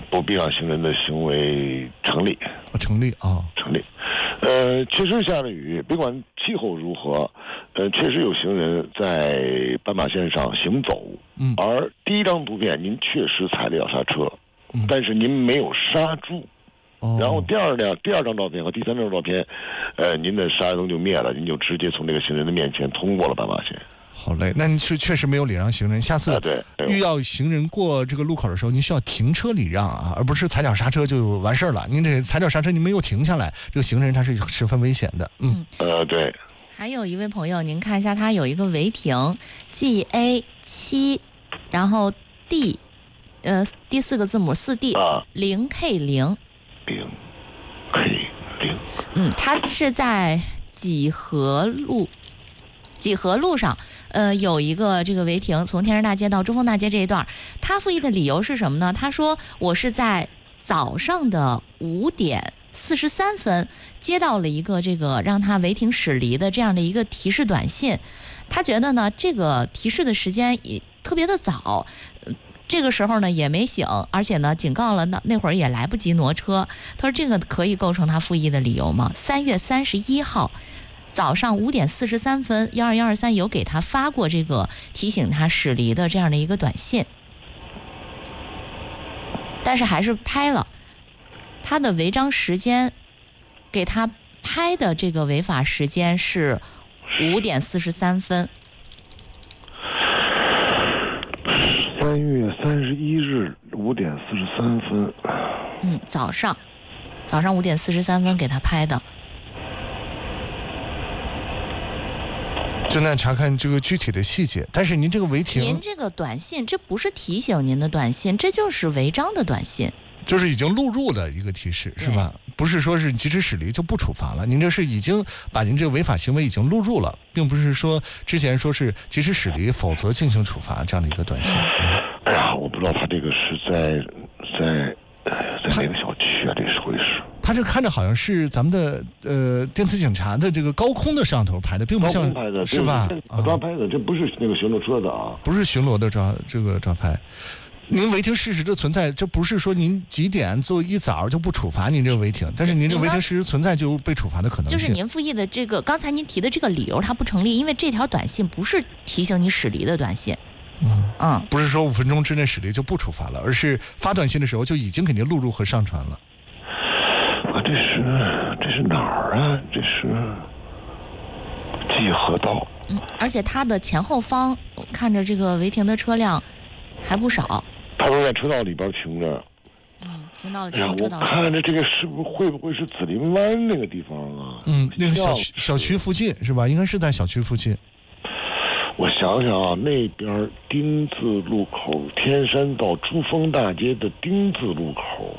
不避让行人的行为成立。 成立啊， 成立。确实下了雨，别管气候如何，确实有行人在斑马线上行走。而第一张图片您确实踩了脚刹车，但是您没有刹住。然后第二张照片和第三张照片，您的刹车灯就灭了，您就直接从这个行人的面前通过了斑马线。 好嘞，那你是确实没有礼让行人。下次遇到行人过这个路口的时候，您需要停车礼让啊，而不是踩脚刹车就完事儿了。您这踩脚刹车，您没有停下来，这个行人他是十分危险的。 对。 还有一位朋友，您看一下，他有一个违停 GA7，然后 D， 第四个字母4D 0K0。0K0。他是在几何路上。有一个这个违停，从天山大街到珠峰大街这一段，他附议的理由是什么呢？他说我是在早上的5点43分接到了一个这个让他违停驶离的这样的一个提示短信，他觉得呢这个提示的时间也特别的早，这个时候呢也没醒，而且呢警告了那会儿也来不及挪车，他说这个可以构成他附议的理由吗？3月31号。早上5点43分，12123有给他发过这个提醒他驶离的这样的一个短信，但是还是拍了。他的违章时间，给他拍的这个违法时间是5点43分。 3月31日5点43分。 早上5点43分给他拍的。 正在查看这个具体的细节，但是您这个违停， 您这个短信这不是提醒您的短信，这就是违章的短信， 就是已经录入的一个提示，是吧？不是说是及时驶离就不处罚了，您这是已经把您这个违法行为已经录入了，并不是说之前说是及时驶离否则进行处罚这样的一个短信。 哎呀，我不知道他这个是在哪个小区啊？这是回事？ 他这看着好像是咱们的电子警察的这个高空的摄像头拍的，并不像拍的是吧？ 抓拍的，这不是那个巡逻车的啊， 不是巡逻的抓拍。您违停事实的存在，这不是说您几点做一早就不处罚您这个违停，但是您这违停事实存在就被处罚的可能性。 就是您附议的这个刚才您提的这个理由它不成立，因为这条短信不是提醒你驶离的短信。 不是说5分钟之内驶离就不处罚了，而是发短信的时候就已经给您录入和上传了。 这是哪儿啊？这是济河道。 而且它的前后方看着这个违停的车辆还不少。 他都在车道里边停着。 停到了前后车道上。 我看着这个会不会是紫林湾那个地方啊？ 那个小区附近是吧？应该是在小区附近。 我想想啊，那边丁字路口，天山到珠峰大街的丁字路口。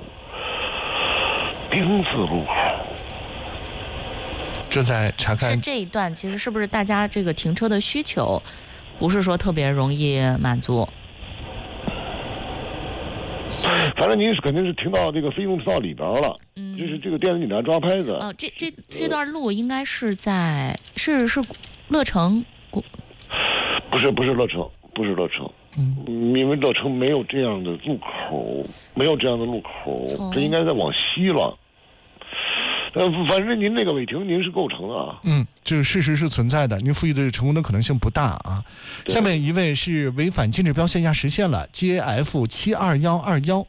正在查看。 是这一段其实是不是大家这个停车的需求不是说特别容易满足？ 反正您肯定是停到这个非用道里边了。这是这个电子警察抓拍的。 这段路应该是在是乐城。 不是乐城，不是乐城。因为乐城没有这样的路口，这应该在往西了。反正您那个违停您是构成啊。 这个事实是存在的，您附议的成功的可能性不大啊。下面一位是违反禁止标线压实现了 GAF 72121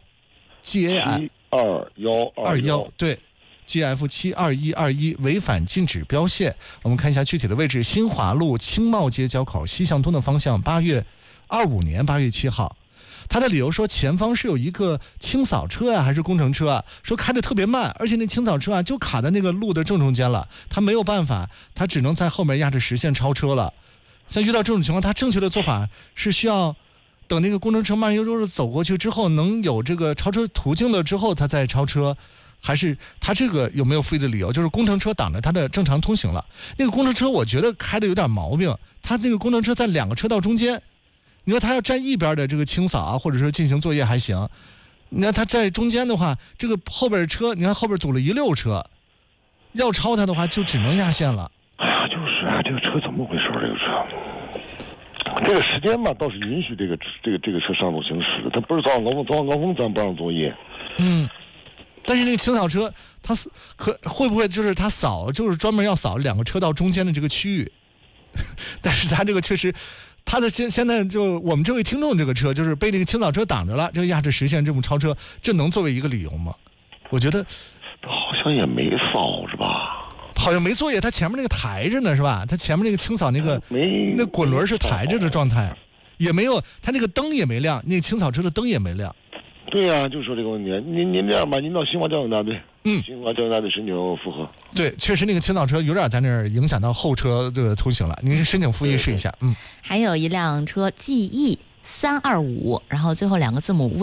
72121 对 GF 72121违反禁止标线。我们看一下具体的位置：新华路青茂街交口西向东的方向，25年8月7号。他的理由说前方是有一个清扫车还是工程车啊，说开得特别慢，而且那清扫车啊就卡在那个路的正中间了，他没有办法，他只能在后面压着实线超车了。像遇到这种情况，他正确的做法是需要等那个工程车慢悠悠的走过去之后，能有这个超车途径了之后他再超车，还是他这个有没有附议的理由就是工程车挡着他的正常通行了。那个工程车我觉得开的有点毛病，他那个工程车在2个车道中间，你说他要站一边的这个清扫啊，或者说进行作业还行，你看他在中间的话，这个后边的车，你看后边堵了一溜车，要超他的话就只能压线了。 哎呀，就是啊，这个车怎么回事？这个车， 这个时间嘛，倒是允许这个车上路行驶的，它不是早晚高峰咱不让作业。 但是那个青草车，它会不会就是它就是专门要扫2个车道中间的这个区域？但是它这个确实，它的现在就我们这位听众这个车就是被那个青草车挡着了，这个压制实线这种超车，这能作为一个理由吗？我觉得好像也没扫是吧？ 好像没作业，它前面那个抬着呢是吧？它前面那个青草那滚轮是抬着的状态，也没有，它那个灯也没亮，那个青草车的灯也没亮。 对呀，就说这个问题，您这样吧，您到新华交警大队，新华交警大队申请复核。 对，确实那个青草车有点在那儿影响到后车这个通行了，您申请复议试一下。 还有一辆车 GE325，然后最后2个字母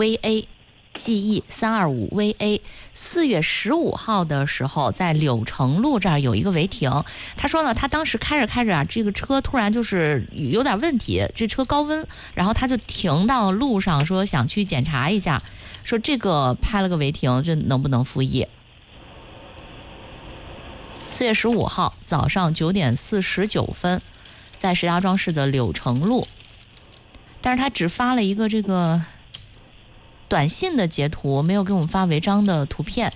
VA。GE325VA 4月15号的时候，在柳城路这儿有一个违停。他说呢，他当时开着啊，这个车突然就是有点问题，这车高温，然后他就停到路上，说想去检查一下，说这个拍了个违停，这能不能复议？4月15号早上9点49分，在石家庄市的柳城路，但是他只发了一个这个短信的截图，没有给我们发违章的图片。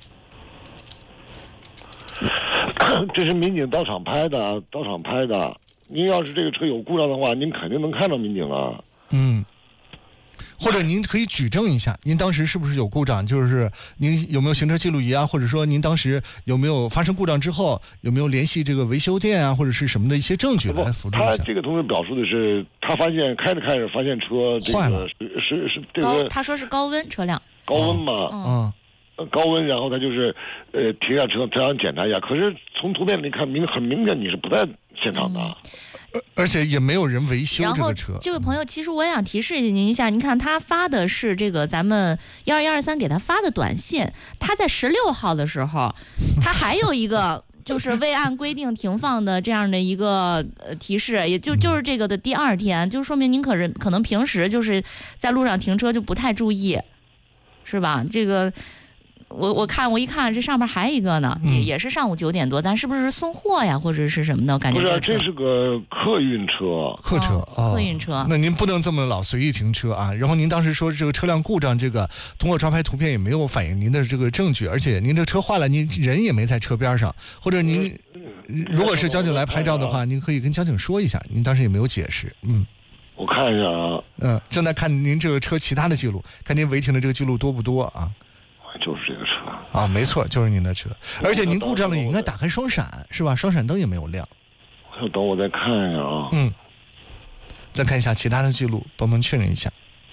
这是民警到场拍的。您要是这个车有故障的话，您肯定能看到民警了。 或者您可以举证一下，您当时是不是有故障？就是您有没有行车记录仪啊？或者说您当时有没有发生故障之后，有没有联系这个维修店啊，或者是什么的一些证据来辅助一下？ 他这个同学表述的是，他发现开着发现车这坏了， 是这个他说是高温车辆， 高温嘛，高温，然后他就是停下车，他想检查一下。可是从图片里看，很明显你是不在现场的。 而且也没有人维修这个车。 然后这位朋友，其实我也想提示您一下，您看他发的是这个咱们12123给他发的短信，他在16号的时候，他还有一个就是未按规定停放的这样的一个提示，也就是这个的第2天，就说明您可能平时就是在路上停车就不太注意，是吧？这个。我一看这上面还有一个呢，也是上午9点多，咱是不是送货呀，或者是什么的？感觉不是，这是个客运车， 客运车。 那您不能这么老随意停车啊！然后您当时说这个车辆故障，这个通过抓拍图片也没有反映您的这个证据，而且您这车坏了，您人也没在车边上，或者您如果是交警来拍照的话，您可以跟交警说一下，您当时也没有解释。 我看一下啊， 正在看您这个车其他的记录，看您违停的这个记录多不多啊？ 就是这个车啊，没错，就是您的车，而且您故障了也应该打开双闪，是吧？双闪灯也没有亮。 等我再看一下啊。 再看一下其他的记录，帮忙确认一下。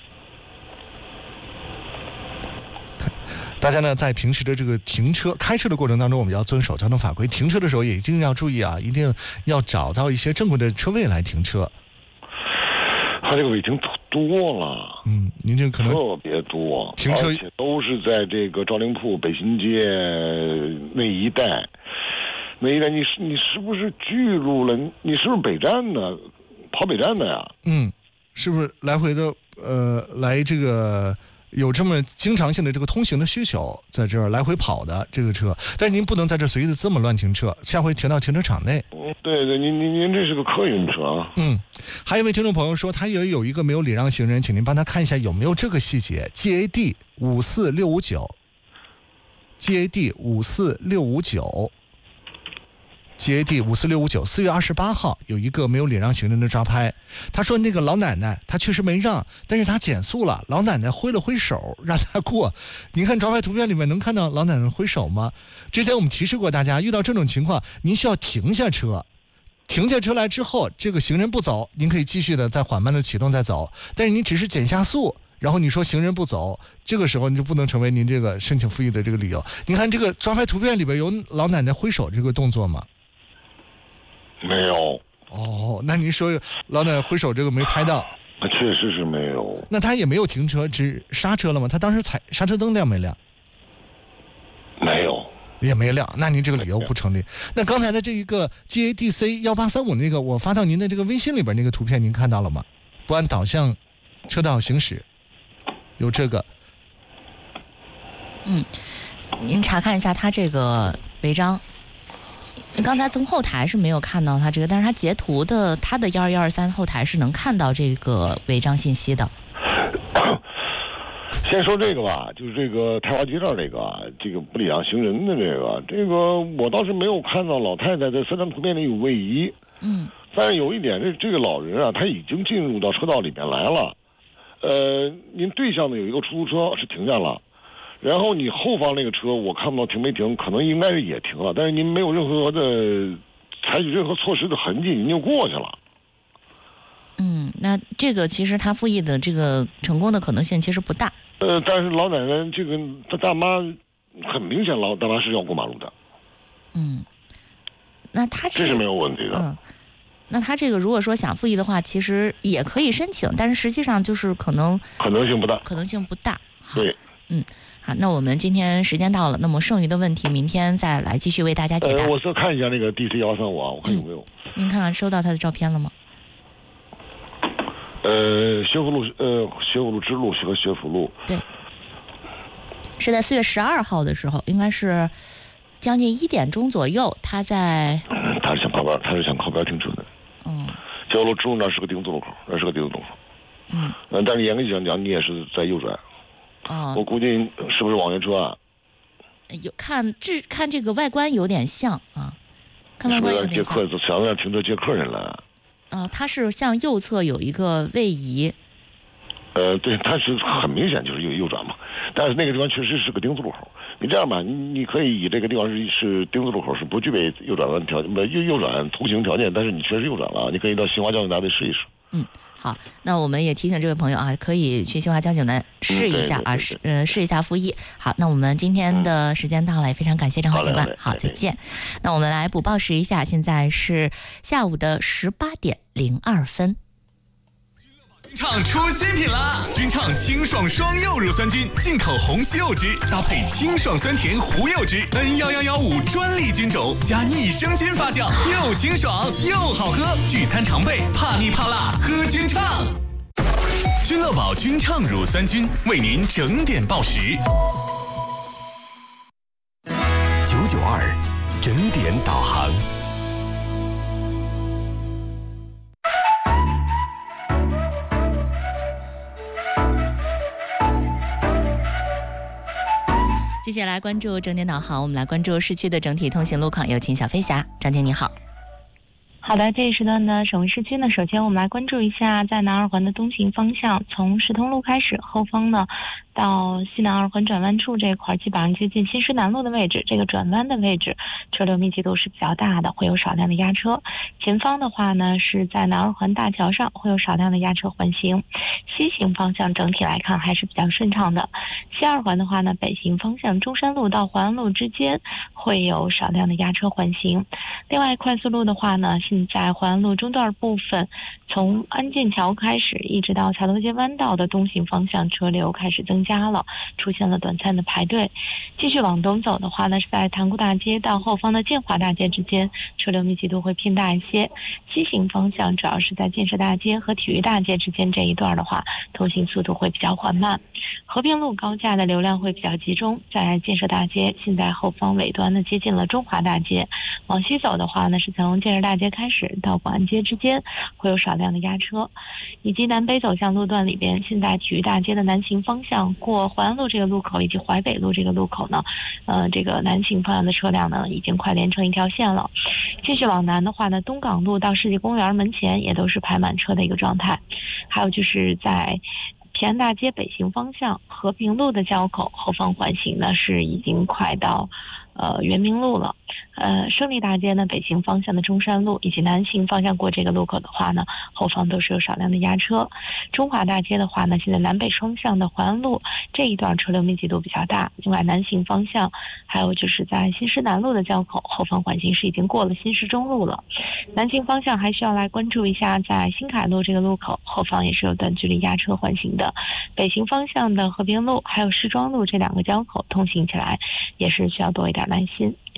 大家呢，在平时的这个开车的过程当中，我们要遵守交通法规，停车的时候也一定要注意啊，一定要找到一些正规的车位来停车。 他这个违停多了， 您这可能特别多， 停车而且都是在这个赵灵铺、北新街那一带。你是不是巨鹿了？你是不是北站的？跑北站的呀？ 是不是来回的来这个有这么经常性的这个通行的需求，在这儿来回跑的这个车？但是您不能在这随意的这么乱停车，下回停到停车场内。 对，您这是个客运车。 还有一位听众朋友说，他也有一个没有礼让行人，请您帮他看一下有没有这个细节。GAD 54659 GAD 54659 GAD 54659 4月28号有一个没有礼让行人的抓拍。他说那个老奶奶她确实没让，但是她减速了，老奶奶挥了挥手让她过。您看抓拍图片里面能看到老奶奶挥手吗？之前我们提示过大家，遇到这种情况您需要停下车，停下车来之后，这个行人不走，您可以继续的再缓慢的启动再走。但是您只是减下速，然后你说行人不走，这个时候你就不能成为您这个申请复议的这个理由。您看这个抓拍图片里边有老奶奶挥手这个动作吗？ 没有。 那您说老奶奶挥手这个没拍到？ 确实是没有。 那他也没有停车，只刹车了吗？他当时刹车灯亮没亮？ 没有。 也没亮，那您这个理由不成立。那刚才的这一个 GADC 1835那个，我发到您的这个微信里边那个图片，您看到了吗？不按导向车道行驶，有这个。 您查看一下他这个违章， 刚才从后台是没有看到它这个，但是它截图的它的1123后台是能看到这个违章信息的。 先说这个吧，就是这个太华街这个不礼让行人的这个我倒是没有看到老太太在3张图片里有位移。但是有一点，这个老人啊，他已经进入到车道里面来了。您对向的有一个出租车是停下了，然后你后方那个车我看不到停没停，可能应该是也停了，但是您没有任何的采取任何措施的痕迹，您就过去了。 那这个其实他复议的这个成功的可能性其实不大。 但是老奶奶这个大妈很明显，老大妈是要过马路的。 那他这是没有问题的。 那他这个如果说想复议的话，其实也可以申请，但是实际上就是可能性不大。 对。好，那我们今天时间到了，那么剩余的问题明天再来继续为大家解答。 我再看一下那个 DC135啊，我看有没有。 您看看收到他的照片了吗？ 学府路支路和学府路。 对，是在4月12号的时候，应该是将近1点钟左右，他是想靠边停车的。学府路支路那是个丁字路口，但是严格讲，你也是在右转。我估计是不是网约车啊？ 有看这个外观有点像啊，看外观有点像。 想让停车接客人了。 它是向右侧有一个位移。 对，它是很明显就是右转嘛，但是那个地方确实是个丁字路口。你这样吧，你可以以这个地方是丁字路口，是不具备右转条件，右转通行条件，但是你确实右转了，你可以到新华交警大队试一试。 好，那我们也提醒这位朋友啊，可以去新华交警呢试一下试一下复议。好，那我们今天的时间到了，也非常感谢张华警官。好，再见。那我们来补报时一下，现在是下午的18点02分。 君畅出新品啦！君畅清爽双柚乳酸菌，进口红西柚汁搭配清爽酸甜胡柚汁 ，N1115专利菌种加益生菌发酵，又清爽又好喝。聚餐常备，怕腻怕辣喝君畅。君乐宝君畅乳酸菌为您整点报时。 992整点导航。 接下来关注整点导航，我们来关注市区的整体通行路况，有请小飞侠。张姐你好。 好的，这一时段的省会市区呢，首先我们来关注一下在南二环的东行方向，从石通路开始，后方呢到西南二环转弯处这块，基本上接近新师南路的位置，这个转弯的位置车流密集度是比较大的，会有少量的压车。前方的话呢，是在南二环大桥上会有少量的压车缓行。西行方向整体来看还是比较顺畅的。西二环的话呢，北行方向中山路到淮安路之间会有少量的压车缓行。另外快速路的话呢，现在淮安路中段部分从安建桥开始一直到桥头街弯道的东行方向车流开始增加了，出现了短暂的排队。继续往东走的话呢，是在塘沽大街到后方的建华大街之间车流密集度会偏大一些。西行方向主要是在建设大街和体育大街之间这一段的话，通行速度会比较缓慢。和平路高架的流量会比较集中，在建设大街现在后方尾端呢接近了中华大街。往西走的话呢，是从建设大街开始到广安街之间会有少量的压车。以及南北走向路段里边，现在体育大街的南行方向过淮安路这个路口以及淮北路这个路口呢，这个南行方向的车辆呢已经快连成一条线了。继续往南的话呢，东港路到世纪公园门前也都是排满车的一个状态。还有就是在平安大街北行方向和平路的交口后方缓行呢是已经快到圆明路了。胜利大街呢北行方向的中山路以及南行方向过这个路口的话呢，后方都是有少量的压车。中华大街的话呢，现在南北双向的淮安路这一段车流密集度比较大。另外南行方向还有就是在新师南路的交口后方缓行是已经过了新师中路了。南行方向还需要来关注一下在新凯路这个路口后方也是有短距离压车缓行的。北行方向的和平路还有市庄路这两个交口通行起来也是需要多一点耐心。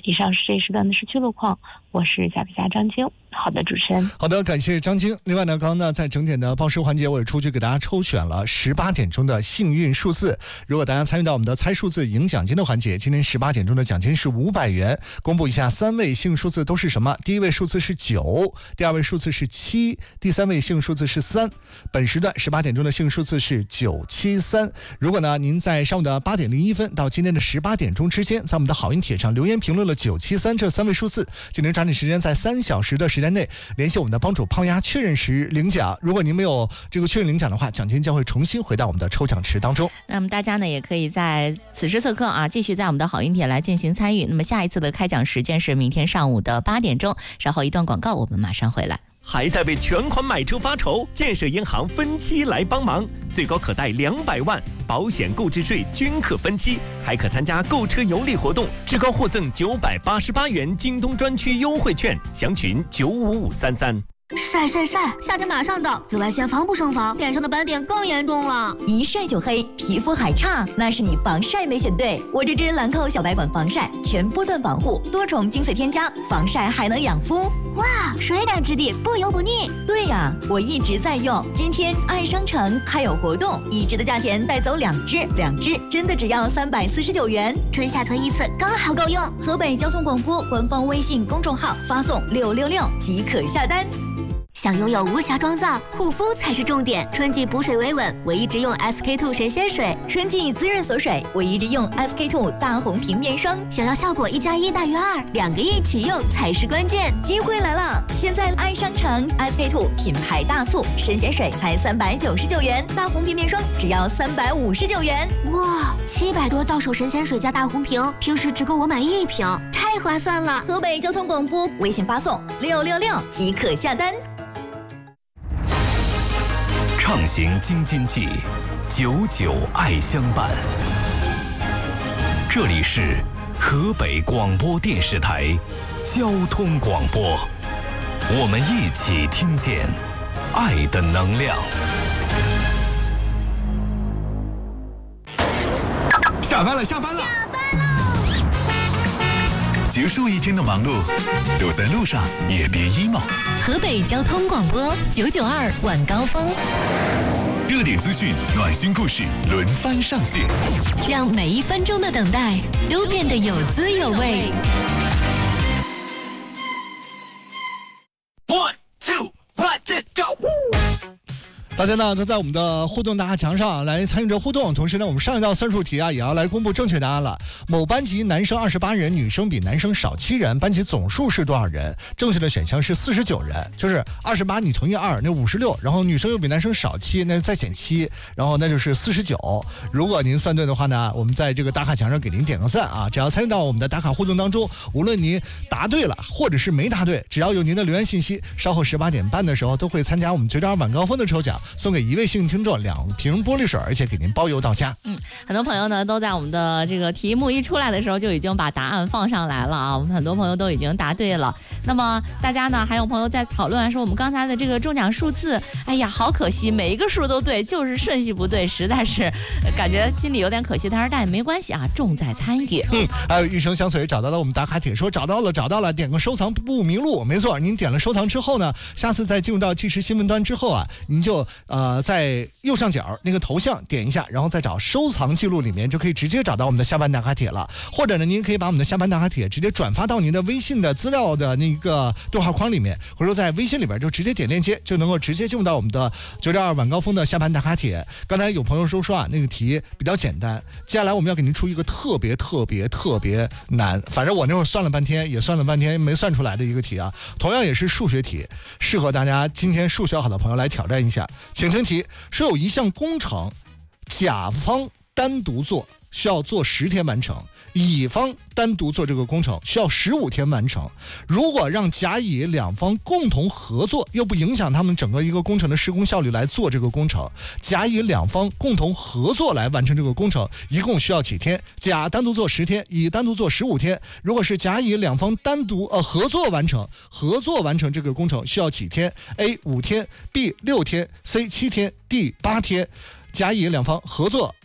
以上是这一时段的市区路况，我是甲皮侠张晶。好的，主持人。 好的，感谢张晶。另外呢，刚刚呢在整点的报时环节，我也出去给大家抽选了18点钟的幸运数字。如果大家参与到我们的猜数字赢奖金的环节，今天18点钟的奖金是500元。公布一下3位幸运数字都是什么？第一位数字是9，第二位数字是7，第三位幸运数字是3。本时段18点钟的幸运数字是973。如果呢您在上午的8点01分到今天的18点钟之间，在我们的好运帖上留言评论了973这3位数字，就能抓紧时间在3小时的时间内联系我们的帮主胖丫确认时领奖。如果您没有这个确认领奖的话，奖金将会重新回到我们的抽奖池当中。 那么大家呢也可以在此时此刻啊，继续在我们的好运帖来进行参与。那么下一次的开奖时间是明天上午的8点钟。稍后一段广告，我们马上回来。 还在为全款买车发愁？建设银行分期来帮忙，最高可贷200万，保险购置税均可分期，还可参加购车有礼活动，至高获赠988元京东专区优惠券，详询95533。 晒晒晒！夏天马上到，紫外线防不胜防，脸上的斑点更严重了。 一晒就黑，皮肤还差，那是你防晒没选对。我这支兰蔻小白管防晒，全波段防护，多重精粹添加，防晒还能养肤。 哇，水感质地，不油不腻。 对呀，我一直在用。今天爱商城还有活动，1支的价钱带走2支，2支真的只要349元。 春夏囤一次，刚好够用。 河北交通广播官方微信公众号发送666即可下单。 想拥有无瑕妆造，护肤才是重点。春季补水维稳，我一直用 SK2 神仙水； 春季滋润锁水，我一直用 SK2 大红瓶面霜。 想要效果1+1大于2，2个一起用才是关键。 机会来了！现在爱商城 SK2 品牌大促，神仙水才399元，大红瓶面霜只要359元。 哇，700多到手神仙水加大红瓶，平时只够我买1瓶，太划算了！ 河北交通广播微信发送666即可下单。 畅行京津冀，99爱相伴。这里是河北广播电视台交通广播，我们一起听见爱的能量。 下班了，下班了，结束一天的忙碌，都在路上也别 emo。 河北交通广播992晚高峰， 热点资讯、暖心故事轮番上线， 让每1分钟的等待都变得有滋有味。 1 2 let it go。 大家呢都在我们的互动大家墙上来参与着互动，同时呢我们上一道算术题啊也要来公布正确答案了。某班级男生28人，女生比男生少7人，班级总数是多少人？正确的选项是49人，就是28你乘以2，那56，然后女生又比男生少7，那就再减7，然后那就是49。如果您算对的话呢，我们在这个打卡墙上给您点个赞啊！只要参与到我们的打卡互动当中，无论您答对了或者是没答对，只要有您的留言信息，稍后18点半的时候都会参加我们92晚高峰的抽奖，送给1位幸运听众2瓶玻璃水，而且给您包邮到家。 很多朋友呢都在我们的这个题目一出来的时候就已经把答案放上来了啊，我们很多朋友都已经答对了。那么大家呢还有朋友在讨论说我们刚才的这个中奖数字，哎呀好可惜，每一个数都对，就是顺序不对，实在是感觉心里有点可惜，但也没关系啊，重在参与。 还有一生相随找到了我们打卡帖，说找到了，点个收藏不迷路。没错，您点了收藏之后呢，下次再进入到即时新闻端之后啊，您就在右上角那个头像点一下，然后再找收藏记录里面就可以直接找到我们的下班打卡帖了。或者呢，您可以把我们的下班打卡帖直接转发到您的微信的资料的那个对话框里面，或者说在微信里边就直接点链接，就能够直接进入到我们的962晚高峰的下班打卡帖。刚才有朋友说啊，那个题比较简单，接下来我们要给您出一个特别难，反正我那会儿算了半天没算出来的一个题啊，同样也是数学题，适合大家今天数学好的朋友来挑战一下。请听题，说有一项工程，甲方单独做需要做10天完成，乙方单独做这个工程需要15天完成。如果让甲乙两方共同合作，又不影响他们整个一个工程的施工效率来做这个工程，甲乙两方共同合作来完成这个工程，一共需要几天？甲单独做10天，乙单独做15天。如果是甲乙两方单独合作完成这个工程需要几天？ A 5天， B 6天， C 7天， D 8天。甲乙两方合作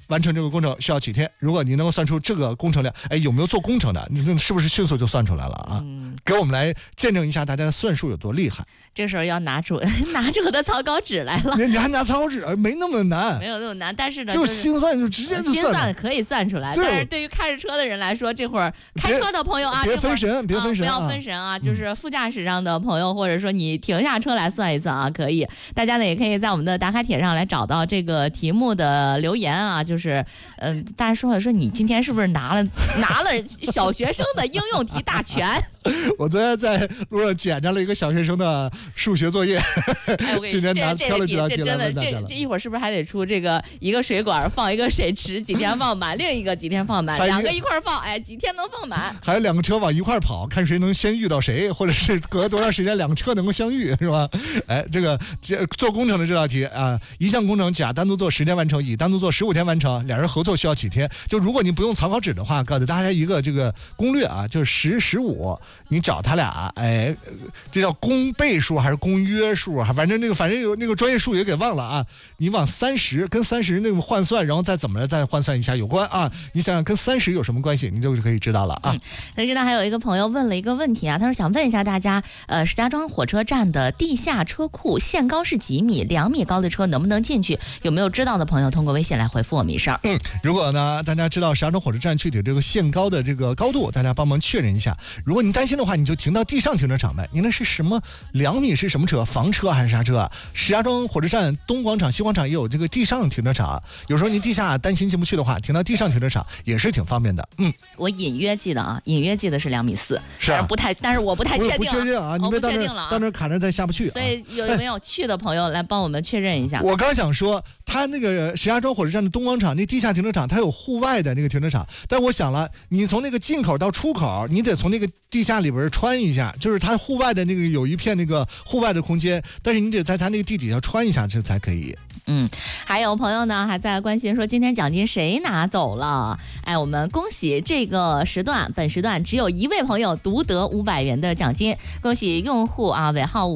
完成这个工程需要几天？如果你能够算出这个工程量，哎，有没有做工程的？你是不是迅速就算出来了啊？给我们来见证一下大家的算术有多厉害。 这时候要拿出我的草稿纸来了。 你还拿草稿纸？没那么难， 没有那么难，但是呢， 就是心算就直接就心算可以算出来。但是对于开着车的人来说，这会儿开车的朋友啊， 别分神，别分神， 不要分神啊！就是副驾驶上的朋友，或者说你停下车来算一算啊，可以。大家呢也可以在我们的打卡帖上来找到这个题目的留言啊，就是大家说你今天是不是拿了小学生的应用题大全？ 我昨天在路上捡着了一个小学生的数学作业，今天挑了几道题来问大家了。 这一会儿是不是还得出这个一个水管放一个水池几天放满，另一个几天放满，两个一块放，哎，几天能放满？ 还有2个车往一块跑，看谁能先遇到谁，或者是隔多长时间2个车能够相遇，是吧？哎，这个做工程的这道题啊，一项工程甲单独做10天完成，乙单独做15天完成，两人合作需要几天？就如果你不用草稿纸的话，告诉大家一个这个攻略啊，就是10、15，你找他俩，哎，这叫公倍数还是公约数？反正有那个专业术语给忘了啊。你往30跟30那个换算，然后再怎么再换算一下有关啊。你想想跟30有什么关系，你就可以知道了啊。 但是呢，还有一个朋友问了一个问题啊，他说想问一下大家，石家庄火车站的地下车库限高是几米？2米高的车能不能进去？有没有知道的朋友通过微信来回复我们一声。 如果呢大家知道石家庄火车站具体这个限高的这个高度，大家帮忙确认一下。如果你担心的话，你就停到地上停车场呗。你那是什么2米是什么车？房车还是啥车啊？石家庄火车站东广场、西广场也有这个地上停车场。有时候你地下担心进不去的话，停到地上停车场也是挺方便的。 我隐约记得是2.4米， 是啊， 但是我不太确定， 不确定啊，你别到那卡着再下不去。 所以有没有去的朋友来帮我们确认一下？ 我刚想说，他那个石家庄火车站的东广场那地下停车场，它有户外的那个停车场，但我想了，你从那个进口到出口，你得从那个地下里边穿一下，就是它户外的那个有一片那个户外的空间，但是你得在它那个地底下穿一下，这才可以。 还有朋友呢还在关心说今天奖金谁拿走了？哎，我们恭喜这个本时段只有1位朋友独得500元的奖金，恭喜用户啊，尾号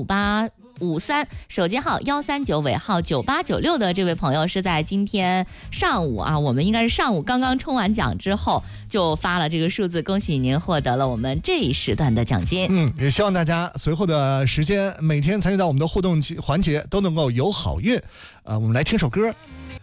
5853，手机号139，尾号9896的这位朋友是在今天上午啊，我们应该是上午刚刚冲完奖之后就发了这个数字，恭喜您获得了我们这一时段的奖金。 也希望大家随后的时间每天参与到我们的互动环节都能够有好运。我们来听首歌。